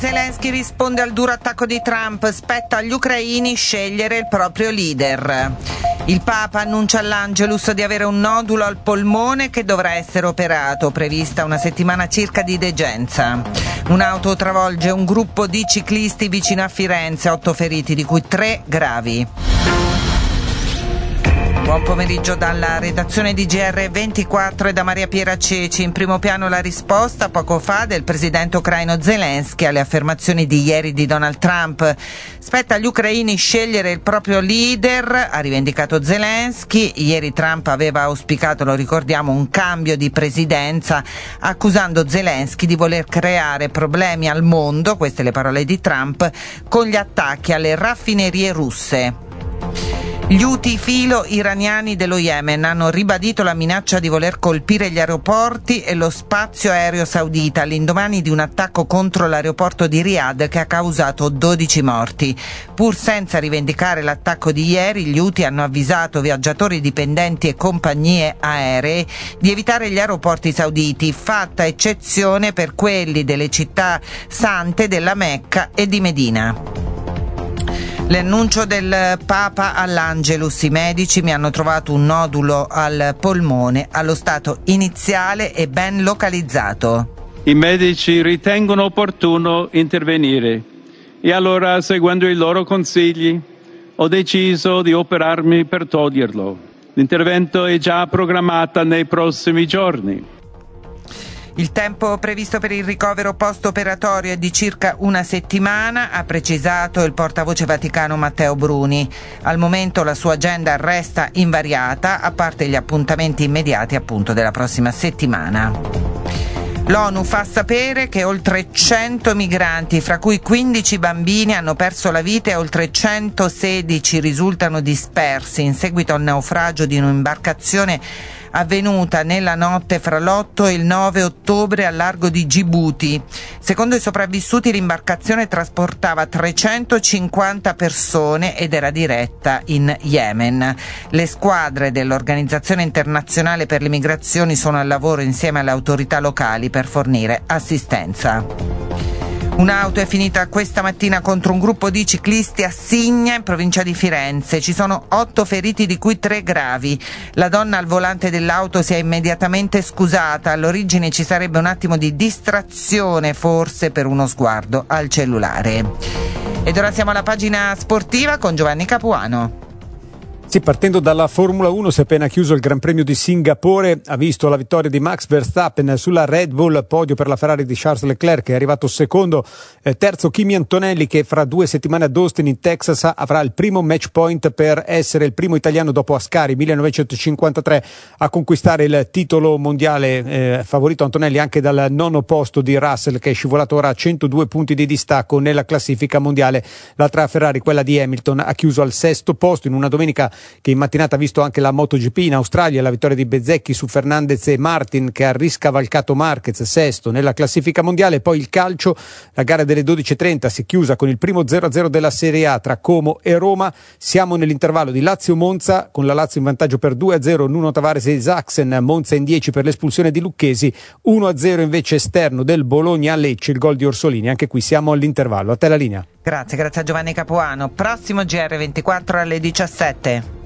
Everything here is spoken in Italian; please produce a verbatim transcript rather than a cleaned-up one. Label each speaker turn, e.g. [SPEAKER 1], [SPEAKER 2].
[SPEAKER 1] Zelensky risponde al duro attacco di Trump, spetta agli ucraini scegliere il proprio leader. Il Papa annuncia all'Angelus di avere un nodulo al polmone che dovrà essere operato, prevista una settimana circa di degenza. Un'auto travolge un gruppo di ciclisti vicino a Firenze, otto feriti di cui tre gravi. Buon pomeriggio dalla redazione di G R ventiquattro e da Maria Piera Ceci. In primo piano la risposta poco fa del presidente ucraino Zelensky alle affermazioni di ieri di Donald Trump. Spetta agli ucraini scegliere il proprio leader, ha rivendicato Zelensky. Ieri Trump aveva auspicato, lo ricordiamo, un cambio di presidenza, accusando Zelensky di voler creare problemi al mondo, queste le parole di Trump, con gli attacchi alle raffinerie russe. Gli Houthi filo iraniani dello Yemen hanno ribadito la minaccia di voler colpire gli aeroporti e lo spazio aereo saudita all'indomani di un attacco contro l'aeroporto di Riyadh che ha causato dodici morti. Pur senza rivendicare l'attacco di ieri, gli Houthi hanno avvisato viaggiatori, dipendenti e compagnie aeree di evitare gli aeroporti sauditi, fatta eccezione per quelli delle città sante della Mecca e di Medina. L'annuncio del Papa all'Angelus: i medici mi hanno trovato un nodulo al polmone allo stato iniziale e ben localizzato.
[SPEAKER 2] I medici ritengono opportuno intervenire e allora, seguendo i loro consigli, ho deciso di operarmi per toglierlo. L'intervento è già programmato nei prossimi giorni.
[SPEAKER 1] Il tempo previsto per il ricovero post-operatorio è di circa una settimana, ha precisato il portavoce vaticano Matteo Bruni. Al momento la sua agenda resta invariata, a parte gli appuntamenti immediati appunto della prossima settimana. L'ONU fa sapere che oltre cento migranti, fra cui quindici bambini, hanno perso la vita e oltre centosedici risultano dispersi in seguito al naufragio di un'imbarcazione avvenuta nella notte fra l'otto e il nove ottobre al largo di Gibuti. Secondo i sopravvissuti, l'imbarcazione trasportava trecentocinquanta persone ed era diretta in Yemen. Le squadre dell'Organizzazione Internazionale per le Migrazioni sono al lavoro insieme alle autorità locali per fornire assistenza. Un'auto è finita questa mattina contro un gruppo di ciclisti a Signa, in provincia di Firenze. Ci sono otto feriti, di cui tre gravi. La donna al volante dell'auto si è immediatamente scusata. All'origine ci sarebbe un attimo di distrazione, forse per uno sguardo al cellulare. Ed ora siamo alla pagina sportiva con Giovanni Capuano.
[SPEAKER 3] Sì, partendo dalla Formula uno, si è appena chiuso il Gran Premio di Singapore, ha visto la vittoria di Max Verstappen sulla Red Bull, podio per la Ferrari di Charles Leclerc, che è arrivato secondo, eh, terzo Kimi Antonelli, che fra due settimane ad Austin in Texas avrà il primo match point per essere il primo italiano dopo Ascari millenovecentocinquantatré a conquistare il titolo mondiale, eh, favorito Antonelli anche dal nono posto di Russell, che è scivolato ora a centodue punti di distacco nella classifica mondiale. L'altra Ferrari, quella di Hamilton, ha chiuso al sesto posto in una domenica che in mattinata ha visto anche la MotoGP in Australia, la vittoria di Bezzecchi su Fernandez e Martin, che ha riscavalcato Marquez, sesto nella classifica mondiale. Poi il calcio, la gara delle dodici e trenta si è chiusa con il primo zero a zero della Serie A tra Como e Roma. Siamo nell'intervallo di Lazio-Monza, con la Lazio in vantaggio per due a zero, Nuno Tavares e Isaacsen, Monza in dieci per l'espulsione di Lucchesi, uno a zero invece esterno del Bologna a Lecce, il gol di Orsolini. Anche qui siamo all'intervallo. A te la linea.
[SPEAKER 1] Grazie, grazie a Giovanni Capuano. Prossimo G R ventiquattro alle diciassette.